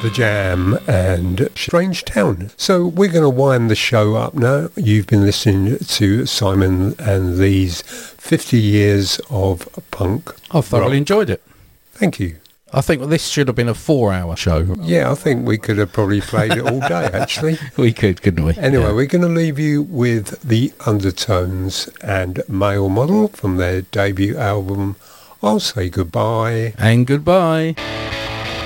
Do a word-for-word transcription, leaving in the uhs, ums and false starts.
The Jam and Strange Town. So we're going to wind the show up now. You've been listening to Simon and Lee's fifty years of punk. I thoroughly rock. enjoyed it. Thank you. I think this should have been a four-hour show. Yeah, I think we could have probably played it all day, actually. We could, couldn't we? Anyway, Yeah. we're going to leave you with The Undertones and Male Model from their debut album, I'll Say Goodbye. And goodbye.